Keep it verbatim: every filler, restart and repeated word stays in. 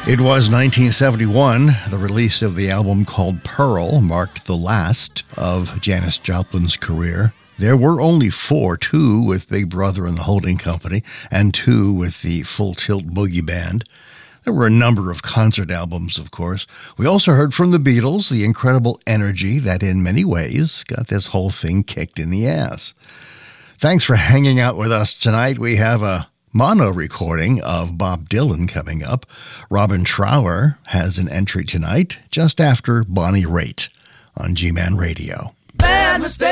It was nineteen seventy-one. The release of the album called Pearl marked the last of Janis Joplin's career. There were only four, two with Big Brother and the Holding Company, and two with the Full Tilt Boogie Band. There were a number of concert albums, of course. We also heard from the Beatles, the incredible energy that in many ways got this whole thing kicked in the ass. Thanks for hanging out with us tonight. We have a mono recording of Bob Dylan coming up. Robin Trower has an entry tonight just after Bonnie Raitt on G-Man Radio. Bad mistake.